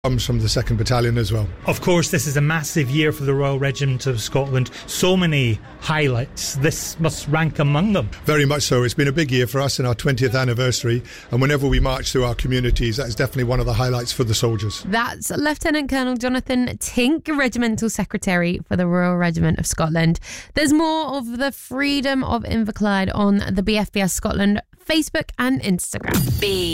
Comes from the 2nd Battalion as well. Of course, this is a massive year for the Royal Regiment of Scotland. So many highlights. This must rank among them. Very much so. It's been a big year for us in our 20th anniversary, and whenever we march through our communities, that is definitely one of the highlights for the soldiers. That's Lieutenant Colonel Jonathan Tink, Regimental Secretary for the Royal Regiment of Scotland. There's more of the Freedom of Inverclyde on the BFBS Scotland Facebook and Instagram.